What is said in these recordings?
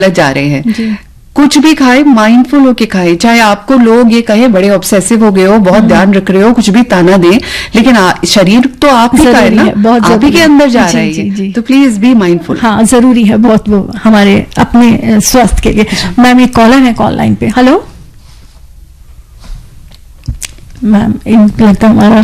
जा रहे हैं। कुछ भी खाए माइंडफुल होके खाए, चाहे आपको लोग ये कहे बड़े ऑब्सेसिव हो गए हो, बहुत ध्यान रख रहे हो, कुछ भी ताना दे, लेकिन शरीर तो आप ही का है ना, आप ही के अंदर जा रहा है, तो प्लीज बी माइंडफुल। हाँ, जरूरी है बहुत, वो हमारे अपने स्वास्थ्य के लिए। मैम एक कॉलर है कॉल लाइन पे। हेलो मैम, लगता हमारा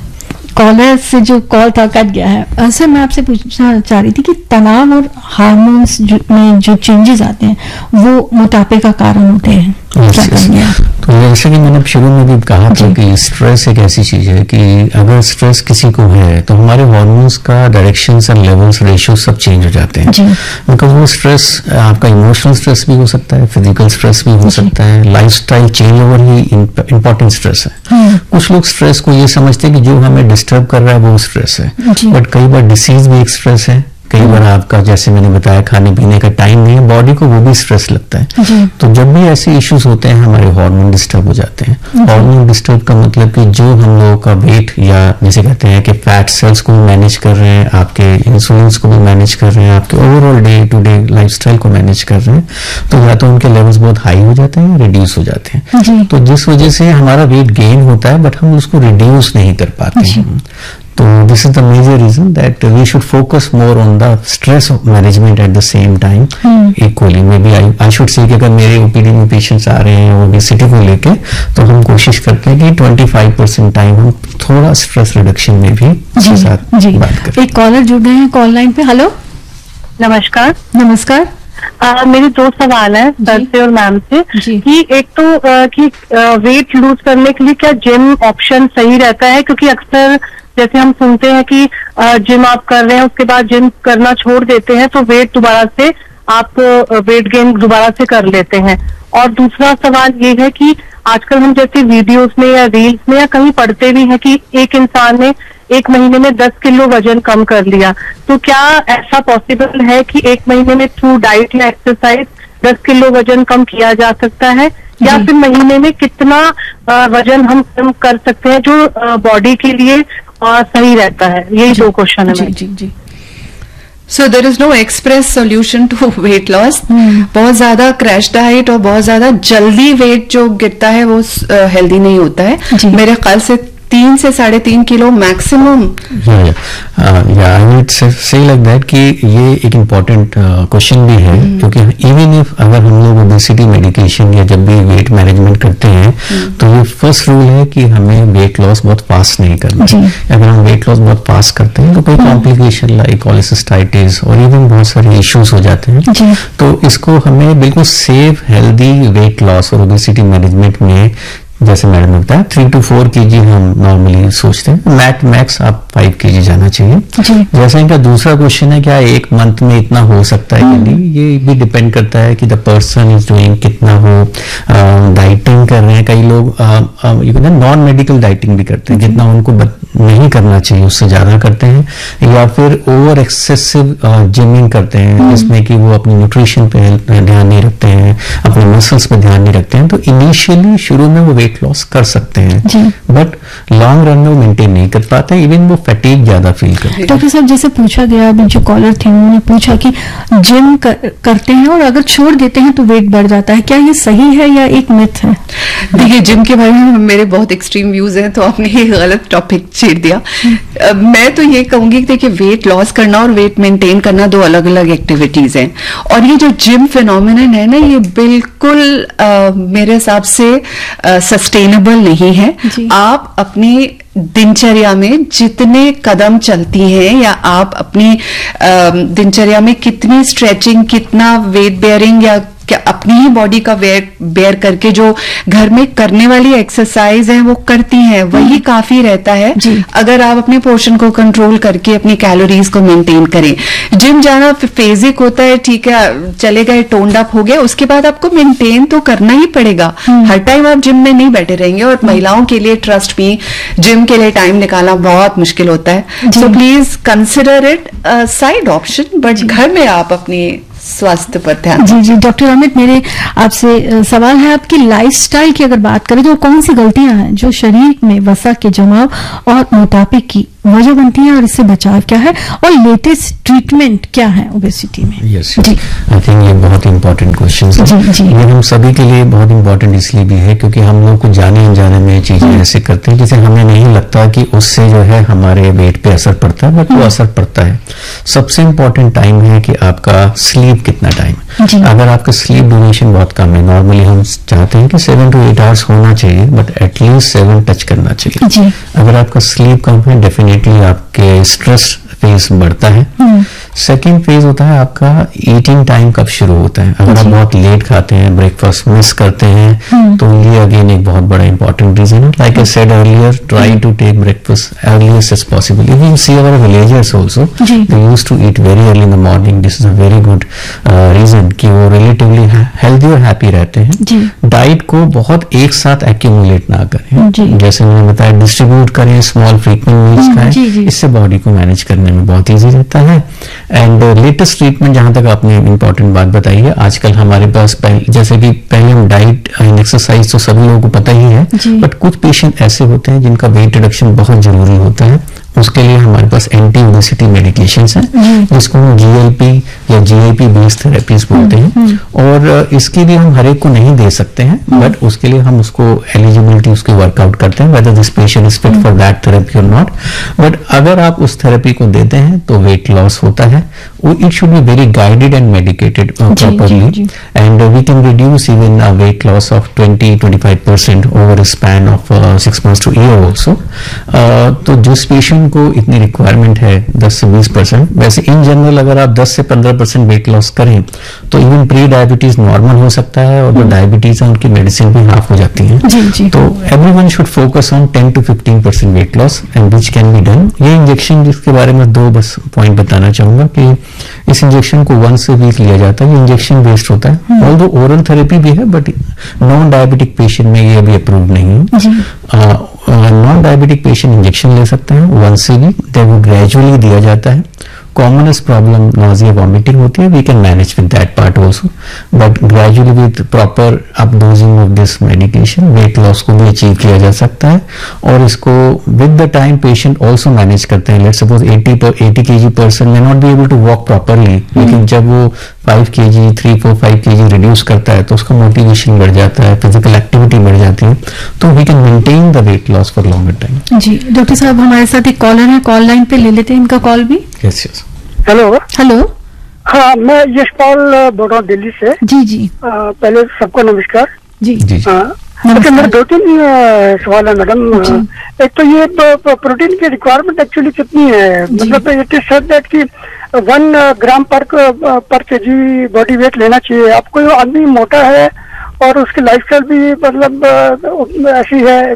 कॉलर से जो कॉल था कट गया है। सर मैं आपसे पूछना चाह रही थी कि तनाव और हार्मोन्स में जो चेंजेस आते हैं वो मोटापे का कारण होते हैं, क्या करेंगे आप? तो जैसे कि मैंने शुरू में भी कहा था कि स्ट्रेस एक ऐसी चीज है कि अगर स्ट्रेस किसी को है तो हमारे हार्मोन्स का डायरेक्शंस एंड लेवल्स रेशियो सब चेंज हो जाते हैं। बिकॉज वो स्ट्रेस आपका इमोशनल स्ट्रेस भी हो सकता है, फिजिकल स्ट्रेस भी हो सकता है, लाइफस्टाइल चेंज ओवर ही इंपॉर्टेंट स्ट्रेस है। कुछ लोग स्ट्रेस को ये समझते हैं कि जो हमें डिस्टर्ब कर रहा है वो स्ट्रेस है, बट कई बार डिसीज भी एक स्ट्रेस है, कई बार आपका जैसे मैंने बताया खाने पीने का टाइम नहीं है, बॉडी को वो भी स्ट्रेस लगता है। तो जब भी ऐसे इश्यूज होते हैं हमारे हार्मोन डिस्टर्ब हो जाते हैं। हार्मोन डिस्टर्ब का मतलब कि जो हम लोगों का वेट या जैसे कहते हैं कि फैट सेल्स को भी मैनेज कर रहे हैं, आपके इंसुलिन को भी मैनेज कर रहे हैं, आपके overall day to day lifestyle को मैनेज कर रहे हैं, तो या तो उनके लेवल्स बहुत हाई हो जाते हैं, रिड्यूस हो जाते हैं। तो जिस वजह से हमारा वेट गेन होता है बट हम उसको रिड्यूस नहीं कर पाते हैं। तो this is the major reason that we should focus more on the stress management at the same time equally. May B I should say कि अगर मेरे ओपीडी में पेशेंट्स आ रहे हैं ओबेसिटी को लेके, तो हम कोशिश करते हैं कि 25% टाइम हम थोड़ा स्ट्रेस रिडक्शन में भी उसके साथ बात करें। एक कॉलर जुड़ गए हैं कॉल लाइन पे। हेलो नमस्कार। नमस्कार। मेरे दो सवाल है सर से और मैम से कि एक तो कि वेट लूज करने के लिए क्या जिम ऑप्शन सही रहता है, क्योंकि अक्सर जैसे हम सुनते हैं कि जिम आप कर रहे हैं उसके बाद जिम करना छोड़ देते हैं तो वेट दोबारा से आप वेट गेन दोबारा से कर लेते हैं। और दूसरा सवाल ये है कि आजकल हम जैसे वीडियोस में या रील्स में या कहीं पढ़ते भी हैं कि एक इंसान ने 1 महीने में 10 किलो वजन कम कर लिया, तो क्या ऐसा पॉसिबल है कि 1 महीने में थ्रू डाइट या एक्सरसाइज 10 किलो वजन कम किया जा सकता है, या फिर महीने में कितना वजन हम कम कर सकते हैं जो बॉडी के लिए सही रहता है? यही दो क्वेश्चन है। जी। सो there is know express solution to weight loss. बहुत ज्यादा क्रैश डाइट और बहुत ज्यादा जल्दी वेट जो गिरता है वो हेल्दी नहीं होता है। मेरे ख्याल से 3 से 3.5 किलो मैक्सिमम। सही लगता है कि ये एक इम्पोर्टेंट क्वेश्चन भी है, क्योंकि इवन इफ अगर हम लोग ओबेसिटी मेडिकेशन या जब भी वेट मैनेजमेंट करते हैं तो ये फर्स्ट रूल है कि हमें वेट लॉस बहुत फास्ट नहीं करना है। अगर हम वेट लॉस बहुत फास्ट करते हैं तो कोई कॉम्प्लिकेशन लाइक कोलेसिस्टाइटिस और इवन बहुत सारे इश्यूज हो जाते हैं। तो इसको हमें बिल्कुल सेफ हेल्दी वेट लॉस और ओबेसिटी मैनेजमेंट में जैसे मैडम ने बताया 3 to 4 kg हम नॉर्मली सोचते हैं, मैक्स आप 5 kg जाना चाहिए। जैसा इनका दूसरा क्वेश्चन है क्या 1 मंथ में इतना हो सकता है कि नहीं, ये भी डिपेंड करता है कि द पर्सन इज डूइंग कितना हो, डाइटिंग कर रहे हैं। कई लोग नॉन मेडिकल डाइटिंग भी करते हैं, जितना उनको नहीं करना चाहिए उससे ज्यादा करते हैं, या फिर ओवर एक्सेसिव जिमिंग करते हैं जिसमें कि वो अपनी न्यूट्रिशन पे ध्यान नहीं रखते हैं, अपने मसल्स पे ध्यान नहीं रखते हैं। तो इनिशियली शुरू में वो वेट लॉस कर सकते हैं, बट लॉन्ग रन में वो मेंटेन नहीं कर पाते हैं, इवन वो फैटीग ज्यादा फील करते हैं। डॉक्टर साहब जैसे पूछा गया, अभी जो कॉलर थे उन्होंने पूछा कि जिम करते हैं और अगर छोड़ देते हैं तो वेट बढ़ जाता है, क्या ये सही है या एक मिथ है? देखिए, जिम के बारे में मेरे बहुत एक्सट्रीम व्यूज हैं, तो आपने ये गलत टॉपिक छेड़ दिया। मैं तो ये कहूंगी कि देखिए, वेट लॉस करना और वेट मेंटेन करना 2 अलग अलग एक्टिविटीज हैं। और ये जो जिम फिनोमिनन है ना, ये बिल्कुल मेरे हिसाब से सस्टेनेबल नहीं है। आप अपनी दिनचर्या में जितने कदम चलती हैं या आप अपनी दिनचर्या में कितनी स्ट्रेचिंग, कितना वेट बेयरिंग या क्या अपनी ही बॉडी का वेट बेयर करके जो घर में करने वाली एक्सरसाइज है वो करती हैं, वही काफी रहता है। अगर आप अपने पोर्शन को कंट्रोल करके अपनी कैलोरीज को मेंटेन करें। जिम जाना फेजिक होता है, ठीक है, चले गए, टोन्ड अप हो गया, उसके बाद आपको मेंटेन तो करना ही पड़ेगा। हर टाइम आप जिम में नहीं बैठे रहेंगे, और महिलाओं के लिए ट्रस्ट मी, जिम के लिए टाइम निकालना बहुत मुश्किल होता है। So please consider it side option, but घर में आप अपनी स्वास्थ्य पर ध्यान। जी डॉक्टर अमित, मेरे आपसे सवाल है, आपकी लाइफस्टाइल की अगर बात करें तो कौन सी गलतियां हैं जो शरीर में वसा के जमाव और मोटापे की वजह बनती है और इससे बचाव क्या है, और लेटेस्ट ट्रीटमेंट क्या है ओबेसिटी में? यस, आई थिंक ये बहुत इंपॉर्टेंट क्वेश्चन है। ये हम सभी के लिए बहुत इंपॉर्टेंट इसलिए भी है क्योंकि हम लोग कुछ जाने अनजाने में चीजें ऐसे करते हैं जिसे हमें नहीं लगता कि उससे जो है हमारे वेट पे असर पड़ता है, बट वो असर पड़ता है। सबसे इंपॉर्टेंट टाइम है कि आपका स्लीप कितना टाइम। अगर आपका स्लीप ड्यूरेशन बहुत कम है, नॉर्मली हम चाहते हैं कि 7 to 8 आवर्स होना चाहिए, बट एटलीस्ट 7 टच करना चाहिए। अगर आपका स्लीप कम है, डेफिनेटली आपके स्ट्रेस फेज बढ़ता है। सेकेंड फेज होता है आपका ईटिंग टाइम कब शुरू होता है। अगर आप बहुत लेट खाते हैं, ब्रेकफास्ट मिस करते हैं, तो ये अगेन एक बहुत बड़ा इंपॉर्टेंट रीजन है। Like I said earlier, try to take breakfast earliest as possible. You can see our villagers also, they used to eat very early in the morning. This is a very good reason कि वो relatively healthy और happy रहते हैं। Diet को बहुत एक साथ accumulate ना करें, जैसे मैंने बताया, डिस्ट्रीब्यूट करें, स्मॉल फ्रीक्वेंट मील्स खाएं, इससे बॉडी को मैनेज करने में बहुत ईजी रहता है। एंड लेटेस्ट ट्रीटमेंट, जहां तक आपने इंपॉर्टेंट बात बताई है, आजकल हमारे पास जैसे कि पहले हम डाइट एंड एक्सरसाइज तो सभी लोगों को पता ही है, बट कुछ पेशेंट ऐसे होते हैं जिनका वेट रिडक्शन बहुत जरूरी होता है। उसके लिए हमारे पास एंटी ओबेसिटी मेडिकेशंस हैं, जिसको हम GLP या GIP बेस्ड थेरेपीज बोलते हैं। और इसके लिए हम हर एक को नहीं दे सकते हैं, बट उसके लिए हम उसको एलिजिबिलिटी उसकी वर्कआउट करते हैं, whether this patient is fit for that therapy और नॉट। बट अगर आप उस थेरेपी को देते हैं तो वेट लॉस होता है। It should be very guided and medicated properly, and we can reduce even weight loss of 20-25% over a span of 6 months to year also. तो जिस पेशेंट को इतनी रिक्वायरमेंट है 10 से 20%, वैसे इन जनरल अगर आप 10 से 15% वेट लॉस करें तो इवन प्री डायबिटीज नॉर्मल हो सकता है, और जो डायबिटीज है उनकी मेडिसिन भी हाफ हो जाती है। तो everyone should focus on 10 to 15% weight loss and which can be done. ये इंजेक्शन, जिसके बारे में 2 बस पॉइंट बताना चाहूंगा कि इस इंजेक्शन को 1 वीक लिया जाता है। ये इंजेक्शन बेस्ड होता है, ऑल्दो ओरल थेरेपी भी है, बट नॉन डायबिटिक पेशेंट में ये अभी अप्रूव नहीं है। नॉन डायबिटिक पेशेंट इंजेक्शन ले सकते हैं 1 वीक, वो ग्रेजुअली दिया जाता है। कॉमनेस्ट प्रॉब्लम नाजिया वॉमिटिंग होती है, we can manage with that part also, but gradually with proper up dosing of this medication weight loss को भी अचीव किया जा सकता है। और इसको with the time patient also manage करते हैं। Let's suppose 80 kg person may not be able to walk properly, लेकिन जब वो 5 kg 3-4-5 kg रिड्यूस करता है तो उसका मोटिवेशन बढ़ जाता है, फिजिकल एक्टिविटी बढ़ जाती है, तो we can maintain the weight loss for longer time. Ji doctor साहब, हमारे साथ एक कॉलर है, कॉल लाइन पे ले लेते हैं इनका कॉल भी। Yes yes, hello hello. हाँ, मैं यशपाल बोल रहा हूँ दिल्ली से। जी पहले सबको नमस्कार। जी अच्छा, मेरे 2-3 सवाल है मैडम। एक तो ये प्रोटीन की रिक्वायरमेंट एक्चुअली कितनी है? मतलब इट इज सेड दैट कि 1 ग्राम पर केजी बॉडी वेट लेना चाहिए। अब कोई आदमी मोटा है और उसकी लाइफस्टाइल भी मतलब ऐसी है,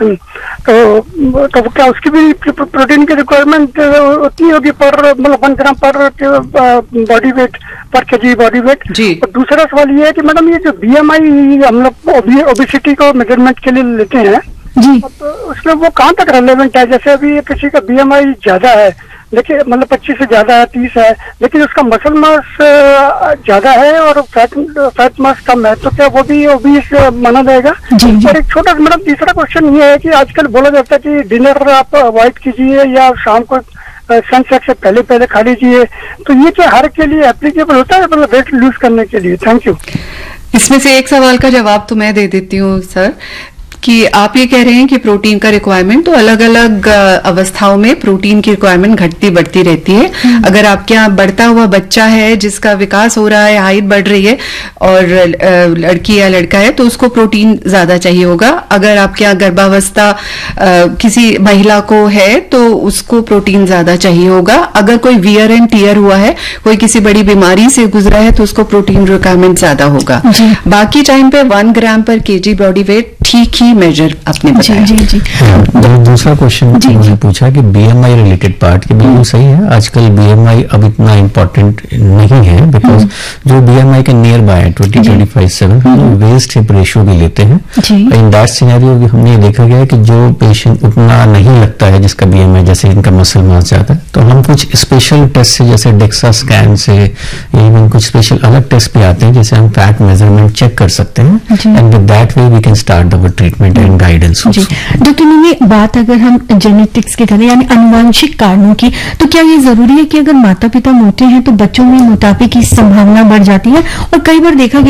तो क्या उसकी भी प्रोटीन की रिक्वायरमेंट उतनी होगी पर मतलब 1 ग्राम पर बॉडी वेट पर केजी बॉडी वेट? और दूसरा सवाल ये है कि मैडम, ये जो BMI हम लोग ओबेसिटी को मेजरमेंट के लिए लेते हैं जी, तो उसमें वो कहाँ तक रेलेवेंट है? जैसे अभी किसी का BMI ज्यादा है, देखिए मतलब 25 से ज्यादा है, 30 है, लेकिन उसका मसल मास ज्यादा है और फैट मास कम है, तो क्या वो भी ओबीस माना जाएगा? और एक छोटा मैडम तीसरा क्वेश्चन ये है कि आजकल बोला जाता है कि डिनर आप अवॉइड कीजिए या शाम को सनसेट से पहले खा लीजिए, तो ये क्या हर के लिए एप्लीकेबल होता है, मतलब वेट लूज करने के लिए? Thank you. इसमें से एक सवाल का जवाब तो मैं दे देती हूँ सर, कि आप ये कह रहे हैं कि प्रोटीन का रिक्वायरमेंट तो अलग अलग अवस्थाओं में प्रोटीन की रिक्वायरमेंट घटती बढ़ती रहती है। अगर आपके यहाँ बढ़ता हुआ बच्चा है जिसका विकास हो रहा है, हाइट बढ़ रही है और लड़की या लड़का है, तो उसको प्रोटीन ज्यादा चाहिए होगा। अगर आपके यहाँ गर्भावस्था किसी महिला को है तो उसको प्रोटीन ज्यादा चाहिए होगा। अगर कोई वियर एंड टीयर हुआ है, कोई किसी बड़ी बीमारी से गुजरा है, तो उसको प्रोटीन रिक्वायरमेंट ज्यादा होगा। बाकी टाइम पे 1 ग्राम पर केजी बॉडी वेट ठीक ही मेजर आपने बताया। जी। दूसरा क्वेश्चन मुझे पूछा कि BMI रिलेटेड पार्ट, कि बिल्कुल सही है। आजकल BMI अब इतना इम्पोर्टेंट नहीं है, बिकॉज जो BMI के नियर बाय 20-25-7 हम वेस्ट हिप रेशियो भी लेते हैं। इन दैट सिनेरियो हमने देखा गया कि जो पेशेंट उतना नहीं लगता है, जिसका BMI जैसे इनका मसल मास ज्यादा है, तो हम कुछ स्पेशल टेस्ट से, जैसे डेक्सा स्कैन से, इवन कुछ स्पेशल अलग टेस्ट भी आते हैं जिसे हम फैट मेजरमेंट चेक कर सकते हैं, and with that way we can start the with treatment and guidance. Doctor निमी, बात अगर हम जेनेटिक्स की करें यानी आनुवंशिक कारणों की, तो क्या ये जरूरी है कि अगर माता पिता मोटे हैं तो बच्चों में मोटापे की संभावना बढ़ जाती है? और कई बार देखा गया